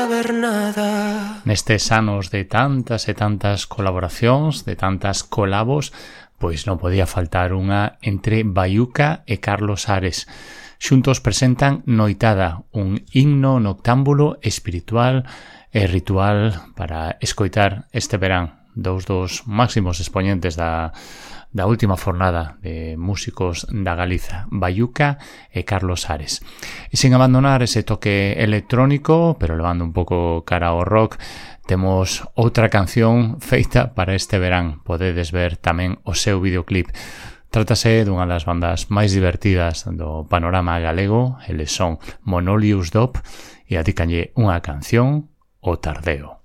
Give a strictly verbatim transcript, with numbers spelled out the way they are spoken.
Nestes anos de tantas e tantas colaboracións, de tantas colabos, pois non podía faltar unha entre Baiuca e Carlos Ares. Xuntos presentan Noitada, un himno noctámbulo espiritual e ritual para escoitar este verán. Dous dos máximos exponentes da, da última fornada de músicos da Galiza, Baiuca e Carlos Ares. E sen abandonar ese toque electrónico, pero levando un pouco cara ao rock, temos outra canción feita para este verán. Podedes ver tamén o seu videoclip. Trátase dunha das bandas máis divertidas do panorama galego. Eles son Monolius Dop e adicanlle unha canción, O Tardeo.